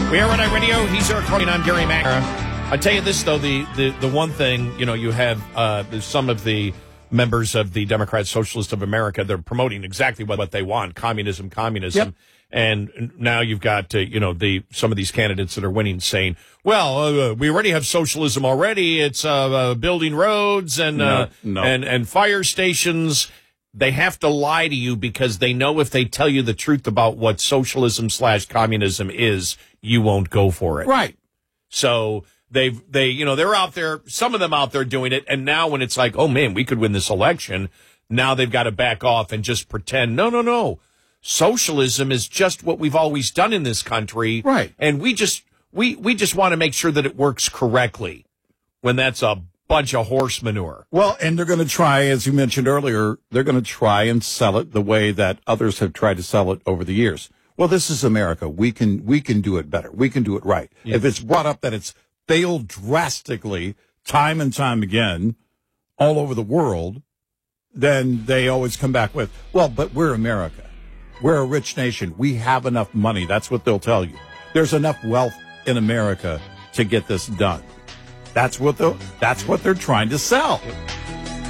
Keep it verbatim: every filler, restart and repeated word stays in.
We are Red Radio. He's Eric Carlin. I'm Gary McNamara. I tell you this, though, the, the, the one thing, you know, you have uh, some of the members of the Democrat Socialist of America, they're promoting exactly what, what they want, communism, communism. Yep. And now you've got, uh, you know, the some of these candidates that are winning saying, well, uh, we already have socialism already. It's uh, uh, building roads and, no, uh, no. and and fire stations. They have to lie to you because they know if they tell you the truth about what socialism slash communism is, you won't go for it. Right. So they've, they, you know, they're out there, some of them out there doing it. And now when it's like, oh man, we could win this election. Now they've got to back off and just pretend, no, no, no. Socialism is just what we've always done in this country. Right. And we just, we, we just want to make sure that it works correctly when that's a bunch of horse manure. Well, and they're going to try, as you mentioned earlier, they're going to try and sell it the way that others have tried to sell it over the years. Well, this is America. We can we can do it better. We can do it right. Yeah. If it's brought up that it's failed drastically time and time again all over the world, then they always come back with, well, but we're America. We're a rich nation. We have enough money. That's what they'll tell you. There's enough wealth in America to get this done. That's what the, that's what they're trying to sell.